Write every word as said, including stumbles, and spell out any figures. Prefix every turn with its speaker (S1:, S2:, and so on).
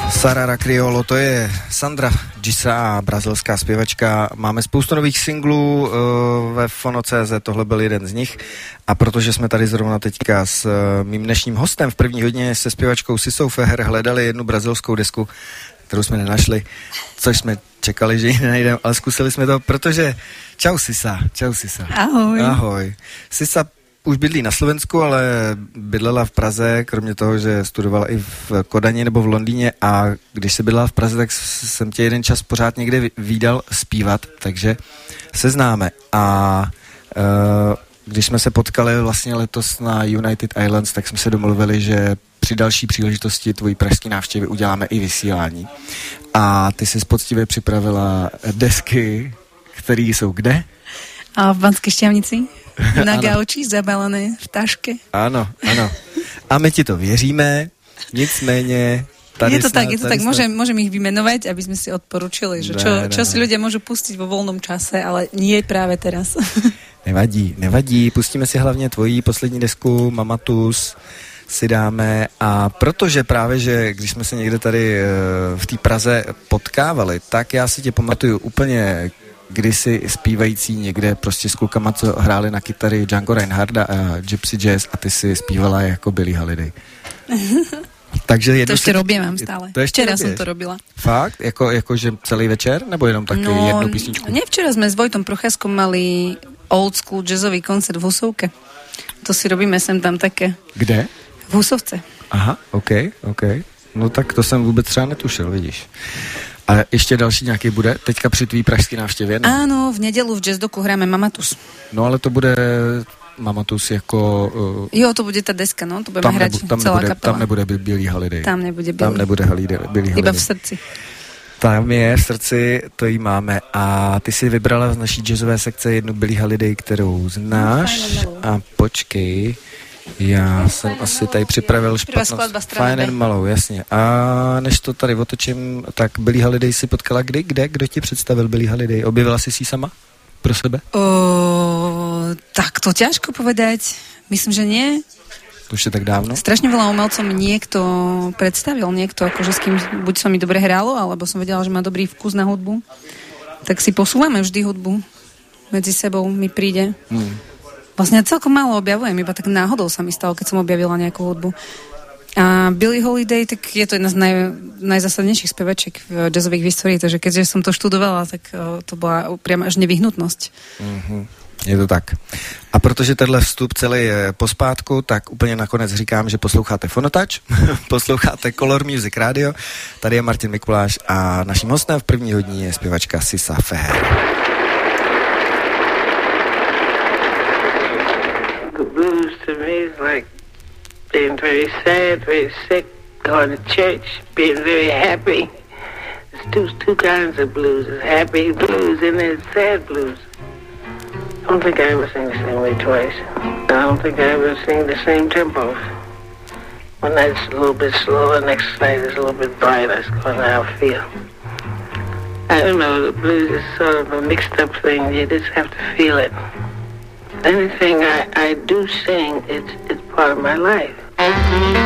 S1: Sarara Criollo, to je Sandra Gisa, brazilská zpěvačka. Máme spoustu nových singlů uh, ve Fono tečka cé zet, tohle byl jeden z nich. A protože jsme tady zrovna teďka s uh, mým dnešním hostem v první hodině se zpěvačkou Sisou Feher hledali jednu brazilskou desku, kterou jsme nenašli, což jsme čekali, že ji nenajdeme, ale zkusili jsme to, protože čau Sisa, čau Sisa.
S2: Ahoj.
S1: Ahoj. Sisa už bydlí na Slovensku, ale bydlela v Praze, kromě toho, že studovala i v Kodani nebo v Londýně, a když se bydlela v Praze, tak jsem tě jeden čas pořád někde vídal zpívat, takže se známe. A uh, když jsme se potkali vlastně letos na United Islands, tak jsme se domluvili, že při další příležitosti tvojí pražské návštěvy uděláme i vysílání. A ty jsi poctivě připravila desky, které jsou kde?
S2: A v Banskej Štiavnici. Na gauči, zabalené v taške.
S1: Ano, ano. A my ti to věříme, nicméně... Tady
S2: je to
S1: snad,
S2: tak, je to tak. Môžem, môžem ich vymenovať, aby sme si odporučili, že čo, ne, ne, čo si ľudia môžu pustiť vo voľnom čase, ale nie práve teraz.
S1: Nevadí, nevadí. Pustíme si hlavně tvojí poslední desku Mamatus si dáme, a protože právě, že když jsme se někde tady v té Praze potkávali, tak já si tě pamatuju úplně kdysi zpívající někde prostě s klukama, co hráli na kytary Django Reinharda a Gypsy Jazz, a ty si zpívala jako Billie Holiday. Takže
S2: to ještě robím mám stále. To ještě včera jsem to robila.
S1: Fakt? Jako, jako že celý večer? Nebo jenom taky no, jednu písničku?
S2: Ne, včera jsme s Vojtom Procházkom mali old school jazzový koncert v Husovke. To si robíme sem tam také.
S1: Kde?
S2: V Husovce.
S1: Aha, ok, ok. No tak to jsem vůbec třeba netušil, vidíš. A ještě další nějaký bude teďka při tvý pražské návštěvě? Ne?
S2: Áno, v nedělu v Jazzdoku hráme Mamatus.
S1: No ale to bude Mamatus jako... Uh,
S2: jo, to bude ta deska, no, to budeme hrať
S1: nebu, tam
S2: celá
S1: nebude,
S2: kapela.
S1: Tam nebude Billie Holiday.
S2: Tam nebude Billie.
S1: Tam nebude Billie Holiday.
S2: Iba v srdci.
S1: Tam je v srdci, to jí máme. A ty si vybrala z naší jazzové sekce jednu Billie Holiday, kterou znáš. A počkej, já jsem asi tady připravil špatnost. Fine and Malou, jasně. A než to tady otočím, tak Billie Holiday si potkala kdy, kde? Kdo ti představil Billie Holiday? Objevila jsi si sama pro sebe?
S2: O, tak to ťažko povedať. Myslím, že nie.
S1: Už je tak dávno?
S2: Strašne veľa umelcom niekto predstavil, niekto akože s kým buď sa mi dobre hrálo, alebo som vedela, že má dobrý vkus na hudbu. Tak si posúvame vždy hudbu. Medzi sebou mi príde. Hmm. Vlastne celkom málo objavujem, iba tak náhodou sa mi stalo, keď som objavila nejakú hudbu. A Billie Holiday, tak je to jedna z naj, najzásadnejších spevačiek v jazzových histórií, takže keďže som to študovala, tak to bola priam až nevyhnutnosť.
S1: Mm-hmm. Je to tak. A protože tenhle vstup celý je pospátku, tak úplně nakonec říkám, že posloucháte Fonotač, posloucháte Color Music Radio, tady je Martin Mikuláš a naším hostem v první hodině je zpěvačka Sisa Feher.
S3: The blues to me is like being very sad, very sick, going to church, being very happy. There's two, two kinds of blues. There's happy blues and there's sad blues. I don't think I ever sing the same way twice. I don't think I ever sing the same tempo. One night's a little bit slower, next night is a little bit brighter. That's kind of how I feel. I don't know, the blues is sort of a mixed up thing. You just have to feel it. Anything I, I do sing, it's, it's part of my life.